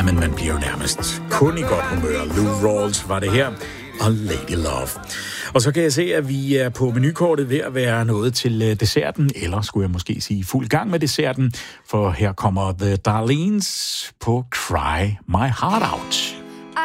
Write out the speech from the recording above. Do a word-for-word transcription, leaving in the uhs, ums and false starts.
men man bliver jo nærmest kun i godt humør. Lou Rawls var det her, og Lady Love. Og så kan jeg se, at vi er på menukortet ved at være nået til desserten, eller skulle jeg måske sige fuld gang med desserten, for her kommer The Darlenes på Cry My Heart Out.